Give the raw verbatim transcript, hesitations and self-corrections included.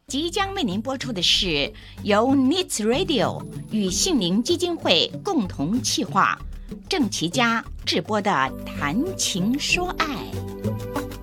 即将为您播出的是由 N I T S Radio 与杏林基金会共同企划，郑其嘉制播的谈情说爱。